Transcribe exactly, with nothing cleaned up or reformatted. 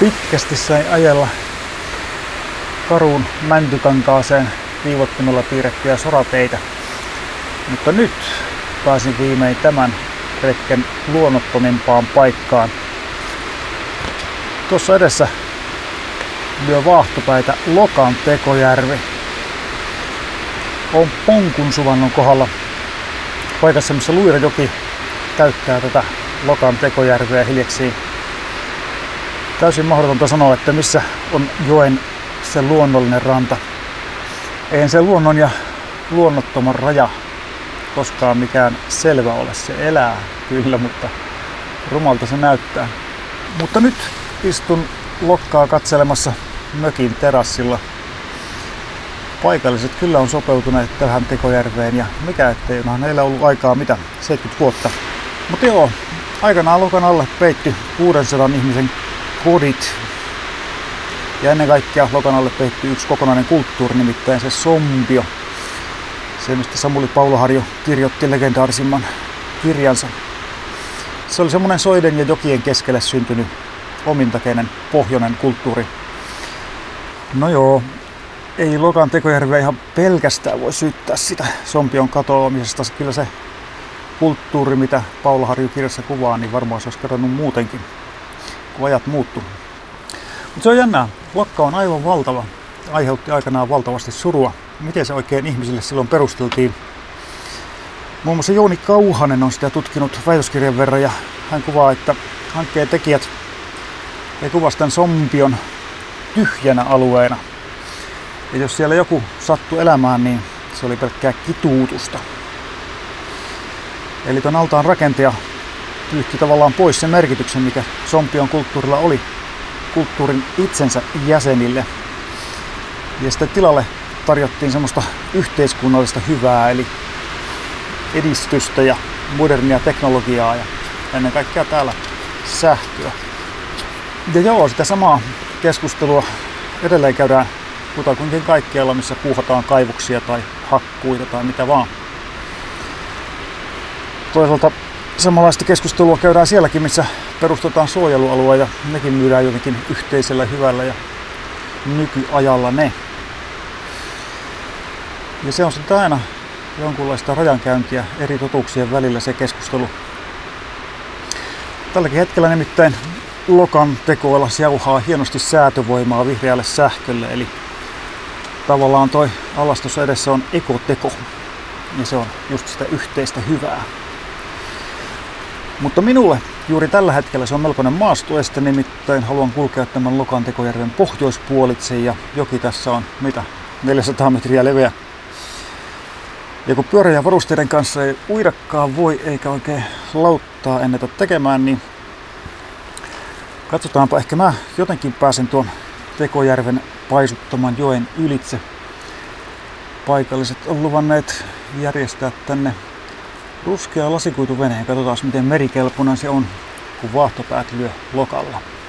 Pitkästi sain ajella Karuun Mäntykankaaseen viivottimella piirrettyjä sorateitä, mutta nyt pääsin viimein tämän retken luonnottomimpaan paikkaan. Tuossa edessä lyö vaahtopäitä Lokan Tekojärvi. On Ponkun suvannon kohdalla paikassa, missä Luirajoki täyttää tätä Lokan Tekojärveä hiljaksiin. Täysin mahdotonta sanoa, että missä on joen se luonnollinen ranta. Eihän se luonnon ja luonnottoman raja koskaan mikään selvä ole. Se elää kyllä, mutta rumalta se näyttää. Mutta nyt istun Lokkaa katselemassa mökin terassilla. Paikalliset kyllä on sopeutuneet tähän Tekojärveen ja mikä ettei, onhan heillä ollut aikaa mitä, seitsemänkymmentä vuotta. Mutta joo, aikanaan Lokan alle peitti kuudensadan ihmisen kodit. Ja ennen kaikkea Lokan alle peitti yksi kokonainen kulttuuri, nimittäin se Sompio. Se, mistä Samuli Paulaharju kirjoitti legendaarisimman kirjansa. Se oli semmoinen soiden ja jokien keskelle syntynyt omintakeinen pohjoinen kulttuuri. No joo, ei Lokan Tekojärveä ihan pelkästään voi syyttää sitä Sompion katoamisesta. Kyllä se kulttuuri, mitä Paulaharju kirjassa kuvaa, niin varmaan se olisi kadonnut muutenkin, kun ajat muuttuu. Mutta se on jännää. Lokka on aivan valtava. Aiheutti aikanaan valtavasti surua. Miten se oikein ihmisille silloin perusteltiin? Muun muassa Jouni Kauhanen on sitä tutkinut väitöskirjan verran ja hän kuvaa, että hankkeen tekijät he kuvasivat tämän Sompion tyhjänä alueena. Ja jos siellä joku sattui elämään, niin se oli pelkkää kituutusta. Eli tuon altaan rakentaja pyyhki tavallaan pois sen merkityksen, mikä Sompion kulttuurilla oli kulttuurin itsensä jäsenille. Ja sitten tilalle tarjottiin semmoista yhteiskunnallista hyvää, eli edistystä ja modernia teknologiaa ja ennen kaikkea täällä sähköä. Ja joo, sitä samaa keskustelua edelleen käydään kutakuinkin kaikkialla, missä puuhataan kaivoksia tai hakkuita tai mitä vaan. Toisaalta samanlaista keskustelua käydään sielläkin, missä perustetaan suojelualue ja nekin myydään jotenkin yhteisellä hyvällä ja nykyajalla ne. Ja se on sitten aina jonkunlaista rajankäyntiä eri totuuksien välillä se keskustelu. Tälläkin hetkellä nimittäin Lokan tekoilla jauhaa hienosti säätövoimaa vihreälle sähkölle, eli tavallaan toi alas tuossa edessä on ekoteko ja se on just sitä yhteistä hyvää. Mutta minulle juuri tällä hetkellä se on melkoinen maastoeste, nimittäin haluan kulkea tämän Lokan Tekojärven pohjoispuolitse ja joki tässä on mitä neljäsataa metriä leveä. Ja kun pyörä- ja varusteiden kanssa ei uidakaan voi eikä oikein lauttaa ennätä tekemään, niin katsotaanpa, ehkä mä jotenkin pääsen tuon Tekojärven paisuttaman joen ylitse. Paikalliset on luvanneet järjestää tänne ruskea lasikuituveneen. Katsotaan miten merikelpoinen se on, kun vaahtopäät lyö Lokalla.